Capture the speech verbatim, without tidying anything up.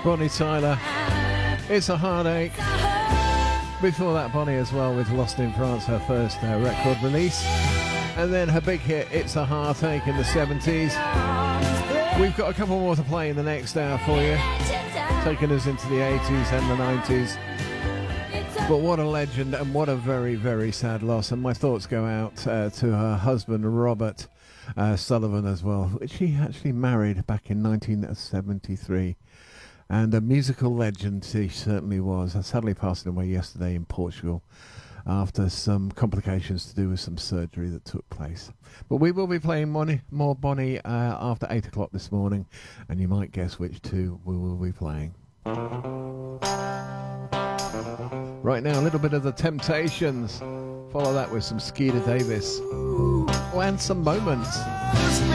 Bonnie Tyler, It's a Heartache. Before that, Bonnie as well with Lost in France, her first uh, record release. And then her big hit, It's a Heartache, in the seventies. We've got a couple more to play in the next hour for you, taking us into the eighties and the nineties. But what a legend, and what a very, very sad loss. And my thoughts go out uh, to her husband, Robert uh, Sullivan, as well, which he actually married back in nineteen seventy-three. And a musical legend he certainly was. I sadly passed away yesterday in Portugal after some complications to do with some surgery that took place. But we will be playing Bonnie, more Bonnie uh, after eight o'clock this morning, and you might guess which two we will be playing. Right now, a little bit of The Temptations. Follow that with some Skeeter Davis. Oh, and some Moments.